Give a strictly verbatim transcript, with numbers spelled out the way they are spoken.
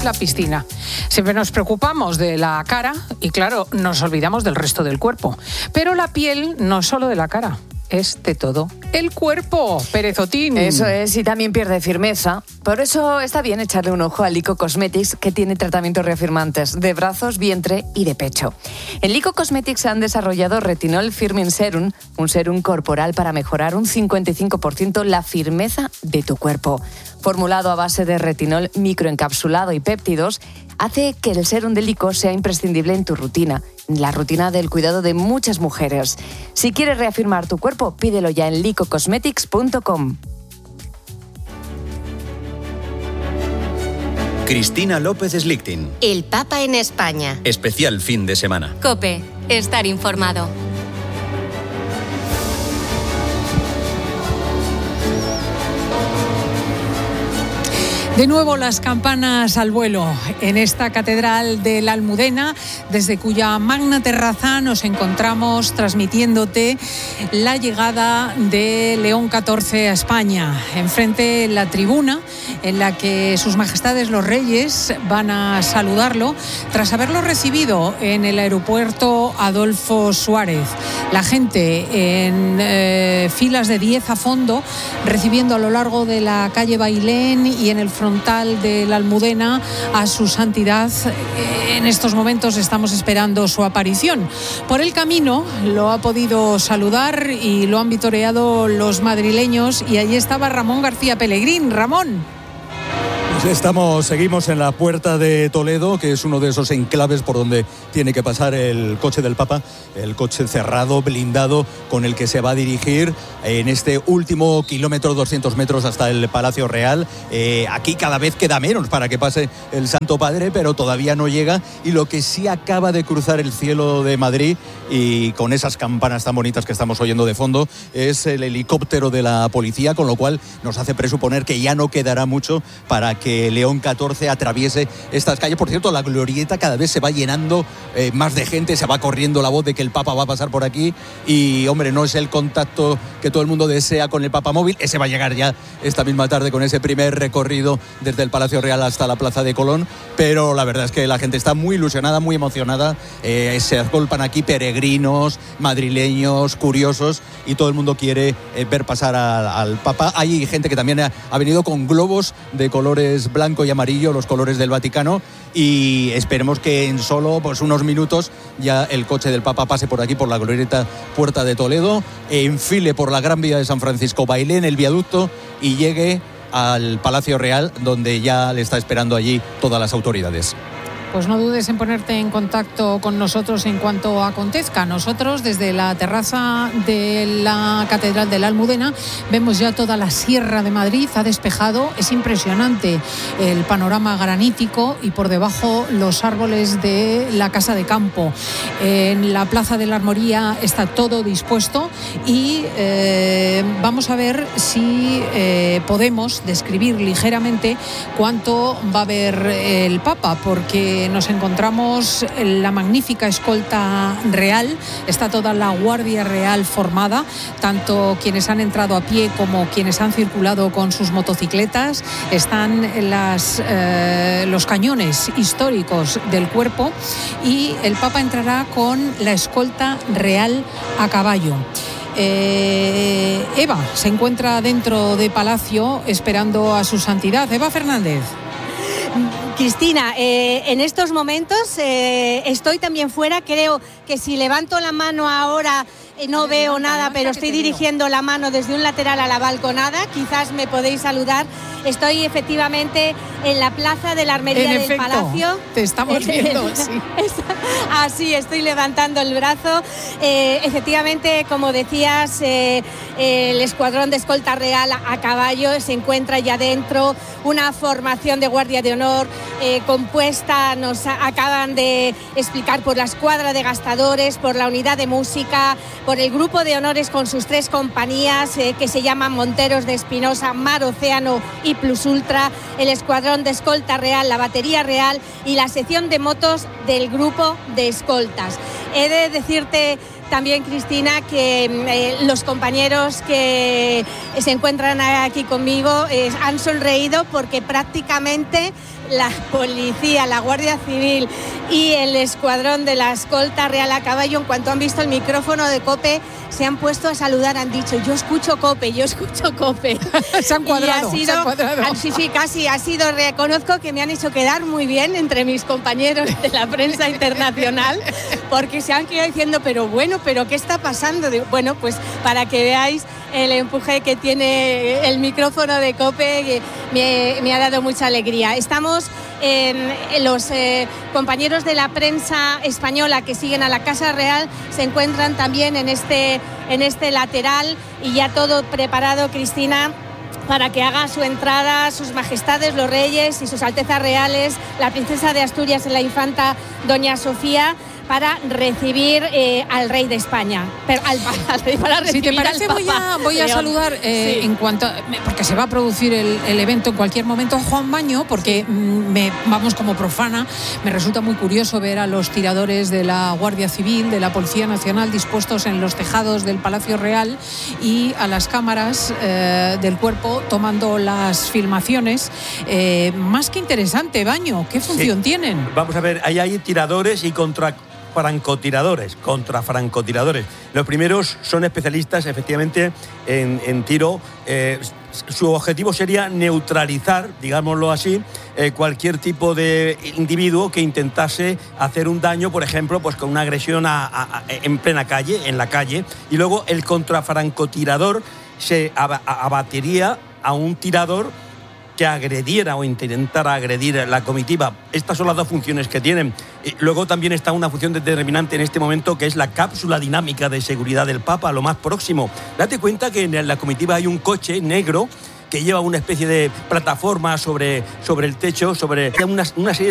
la piscina. Siempre nos preocupamos de la cara y, claro, nos olvidamos del resto del cuerpo. Pero la piel no es solo de la cara. Es de todo el cuerpo, Perezotín. Eso es, y también pierde firmeza. Por eso está bien echarle un ojo a Lico Cosmetics, que tiene tratamientos reafirmantes de brazos, vientre y de pecho. En Lico Cosmetics han desarrollado Retinol Firming Serum, un serum corporal para mejorar un cincuenta y cinco por ciento la firmeza de tu cuerpo. Formulado a base de retinol microencapsulado y péptidos, hace que el serum de Lico sea imprescindible en tu rutina, en la rutina del cuidado de muchas mujeres. Si quieres reafirmar tu cuerpo, pídelo ya en lico cosmetics punto com. Cristina López Slichting. El Papa en España. Especial fin de semana. COPE. Estar informado. De nuevo las campanas al vuelo en esta catedral de la Almudena, desde cuya magna terraza nos encontramos transmitiéndote la llegada de León catorce a España. Enfrente la tribuna en la que sus majestades los reyes van a saludarlo tras haberlo recibido en el aeropuerto Adolfo Suárez. La gente en eh, filas de diez a fondo, recibiendo a lo largo de la calle Bailén y en el frontal de la Almudena a su santidad. En estos momentos estamos esperando su aparición. Por el camino lo ha podido saludar y lo han vitoreado los madrileños, y allí estaba Ramón García Pellegrín. Ramón. Estamos, seguimos en la Puerta de Toledo, que es uno de esos enclaves por donde tiene que pasar el coche del Papa, el coche cerrado, blindado, con el que se va a dirigir en este último kilómetro, doscientos metros hasta el Palacio Real. Eh, aquí cada vez queda menos para que pase el Santo Padre, pero todavía no llega, y lo que sí acaba de cruzar el cielo de Madrid, y con esas campanas tan bonitas que estamos oyendo de fondo, es el helicóptero de la policía, con lo cual nos hace presuponer que ya no quedará mucho para que que León catorce atraviese estas calles. Por cierto, la glorieta cada vez se va llenando eh, más de gente, se va corriendo la voz de que el Papa va a pasar por aquí, y hombre, no es el contacto que todo el mundo desea con el Papa móvil. Ese va a llegar ya esta misma tarde con ese primer recorrido desde el Palacio Real hasta la Plaza de Colón, pero la verdad es que la gente está muy ilusionada, muy emocionada. Eh, se agolpan aquí peregrinos, madrileños, curiosos, y todo el mundo quiere eh, ver pasar al, al Papa. Hay gente que también ha, ha venido con globos de colores blanco y amarillo, los colores del Vaticano, y esperemos que en solo pues, unos minutos ya el coche del Papa pase por aquí, por la glorieta Puerta de Toledo, enfile por la Gran Vía de San Francisco, baile en el viaducto y llegue al Palacio Real, donde ya le está esperando allí todas las autoridades. Pues no dudes en ponerte en contacto con nosotros en cuanto acontezca. Nosotros desde la terraza de la Catedral de la Almudena vemos ya toda la Sierra de Madrid, ha despejado, es impresionante el panorama granítico, y por debajo los árboles de la Casa de Campo. En la Plaza de la Armoría está todo dispuesto, y eh, vamos a ver si eh, podemos describir ligeramente cuánto va a ver el Papa, porque nos encontramos en la magnífica escolta real, está toda la Guardia Real formada, tanto quienes han entrado a pie como quienes han circulado con sus motocicletas, están las, eh, los cañones históricos del cuerpo, y el Papa entrará con la escolta real a caballo. Eh, Eva se encuentra dentro de Palacio esperando a su santidad. Eva Fernández. Cristina, eh, en estos momentos eh, estoy también fuera. Creo que si levanto la mano ahora eh, no veo nada, pero estoy dirigiendo la mano desde un lateral a la balconada. Quizás me podéis saludar. Estoy efectivamente en la Plaza de la Armería en del efecto, Palacio. Te estamos viendo, sí. Así, estoy levantando el brazo. Eh, efectivamente, como decías, eh, el escuadrón de escolta real a caballo se encuentra ya dentro. Una formación de Guardia de Honor eh, compuesta, nos acaban de explicar, por la escuadra de gastadores, por la unidad de música, por el grupo de honores con sus tres compañías eh, que se llaman Monteros de Espinosa, Mar Océano y Plus Ultra, el escuadrón de escolta real, la batería real y la sección de motos del grupo de escoltas. He de decirte también, Cristina, que eh, los compañeros que se encuentran aquí conmigo eh, han sonreído porque prácticamente la policía, la Guardia Civil y el escuadrón de la escolta real a caballo, en cuanto han visto el micrófono de COPE, se han puesto a saludar, han dicho, yo escucho COPE, yo escucho COPE. Se han cuadrado, sido, se han cuadrado. Sí, sí, casi ha sido, reconozco que me han hecho quedar muy bien entre mis compañeros de la prensa internacional, porque se han quedado diciendo, pero bueno, pero ¿qué está pasando? Bueno, pues para que veáis el empuje que tiene el micrófono de COPE, que me, me ha dado mucha alegría. Estamos en, en los eh, compañeros de la prensa española que siguen a la Casa Real, se encuentran también en este, en este lateral y ya todo preparado, Cristina, para que haga su entrada sus majestades, los reyes y sus altezas reales, la princesa de Asturias y la infanta doña Sofía, para recibir eh, al rey de España. Pero al, al, para recibir si te parece, al voy a, voy a saludar, eh, sí. en cuanto porque se va a producir el, el evento en cualquier momento, Juan Baño, porque sí. me, vamos, como profana, me resulta muy curioso ver a los tiradores de la Guardia Civil, de la Policía Nacional, dispuestos en los tejados del Palacio Real y a las cámaras eh, del cuerpo tomando las filmaciones. Eh, más que interesante, Baño, ¿qué función sí. tienen? Vamos a ver, ahí hay tiradores y contra francotiradores, contra francotiradores. Los primeros son especialistas, efectivamente, en, en tiro. Eh, su objetivo sería neutralizar, digámoslo así, eh, cualquier tipo de individuo que intentase hacer un daño, por ejemplo, pues con una agresión a, a, a, en plena calle, en la calle. Y luego el contrafrancotirador se ab- abatiría a un tirador que agrediera o intentara agredir la comitiva. Estas son las dos funciones que tienen. Y luego también está una función determinante en este momento, que es la cápsula dinámica de seguridad del Papa, lo más próximo. Date cuenta que en la comitiva hay un coche negro que lleva una especie de plataforma sobre, sobre el techo, sobre una, una serie